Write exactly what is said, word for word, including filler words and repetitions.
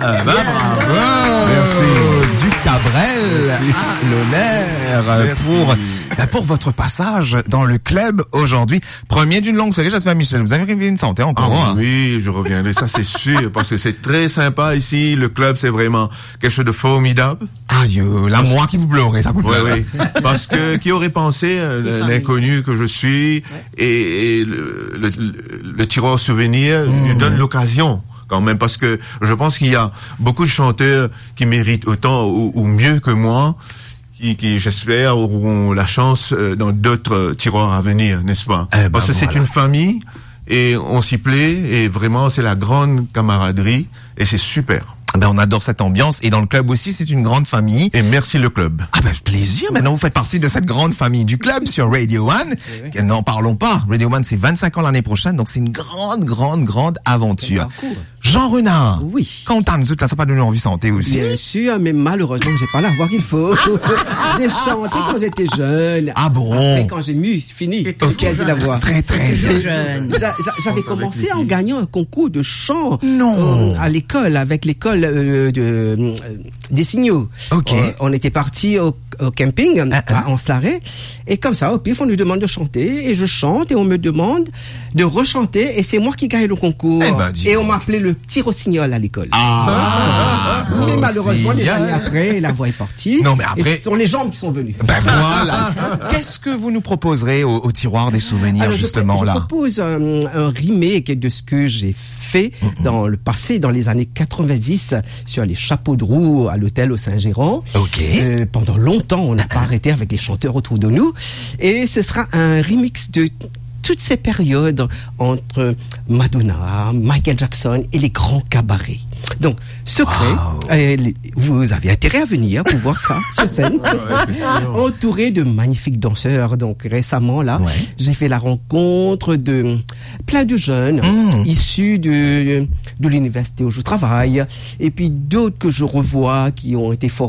Ben, bravo. Merci. Du Cabrel Merci. à l'honneur Merci. pour, ben, pour votre passage dans le club aujourd'hui. Premier d'une longue série, j'espère, Michel. Vous avez une santé encore. Ah, hein? oui, je reviendrai, ça c'est sûr, parce que c'est très sympa ici. Le club, c'est vraiment quelque chose de formidable. Aïe, la moi qui vous pleurez, ça coûte Oui, l'heure. oui. Parce que qui aurait pensé euh, l'inconnu que je suis et, et le, le, le, le tiroir souvenir Mmh. lui donne l'occasion quand même, parce que je pense qu'il y a beaucoup de chanteurs qui méritent autant ou, ou mieux que moi, qui, qui j'espère auront la chance euh, dans d'autres tiroirs à venir, n'est-ce pas? Eh ben, Parce que voilà. c'est une famille et on s'y plaît et vraiment c'est la grande camaraderie et c'est super. Ben, on adore cette ambiance. Et dans le club aussi, c'est une grande famille. Et merci le club. Ah ben, plaisir. Maintenant, vous faites partie de cette grande famille du club sur Radio One. Oui. N'en parlons pas. Radio One, c'est vingt-cinq ans l'année prochaine. Donc, c'est une grande, grande, grande aventure. parcours. Jean Renard. Oui. Quand on nous ça, ça pas donné envie de santé aussi. Bien sûr, mais malheureusement, j'ai pas la voix qu'il faut. J'ai chanté quand j'étais jeune. Ah bon? Après, quand j'ai mu, fini. Ok. Qui a dit la voix? Très, très J'ai- jeune. j'a- j'a- J'avais commencé en gagnant un concours de chant. Non. euh, à l'école, avec l'école euh, de, euh, des signaux. Ok. Euh, on était parti au, au camping Ah, ah. à Anse-Larrey. Et comme ça, au pif, on nous demande de chanter. Et je chante et on me demande de rechanter. Et c'est moi qui gagne le concours. Eh ben, dis et donc. on m'appelait le petit rossignol à l'école. Ah. Mais malheureusement, les Rossignol. années après, la voix est partie. Non, mais après- Et ce sont les jambes qui sont venues. Ben voilà. Qu'est-ce que vous nous proposerez au, au tiroir des souvenirs, Alors, je- justement, je, là? propose un, un remake de ce que j'ai fait dans le passé, dans les années quatre-vingt-dix, sur les chapeaux de roue à l'hôtel au Saint-Géran. Ok. Euh, pendant longtemps, on n'a pas arrêté avec les chanteurs autour de nous. Et ce sera un remix de toutes ces périodes entre Madonna, Michael Jackson et les grands cabarets. Donc, secret, Wow. euh, les- vous avez intérêt à venir pour voir ça sur scène. Entouré de magnifiques danseurs. Donc, récemment, là, Ouais. j'ai fait la rencontre de plein de jeunes Mmh. issus de, de l'université où je travaille. Et puis d'autres que je revois qui ont été formés